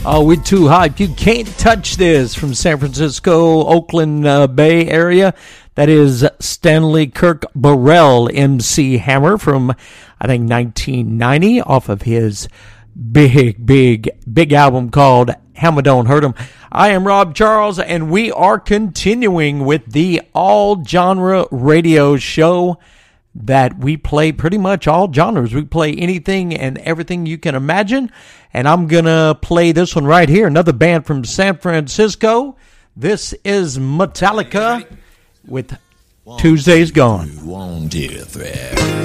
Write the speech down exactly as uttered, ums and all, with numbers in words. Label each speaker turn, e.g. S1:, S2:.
S1: Oh, we're too hype. You can't touch this from San Francisco, Oakland uh, Bay area. That is Stanley Kirk Burrell, M C Hammer from, I think, nineteen ninety off of his big, big, big album called Hammer Don't Hurt 'Em. I am Rob Charles, and we are continuing with the all-genre radio show that we play pretty much all genres. We play anything and everything you can imagine. And I'm going to play this one right here, another band from San Francisco. This is Metallica with Tuesday's Gone.
S2: One, two, three.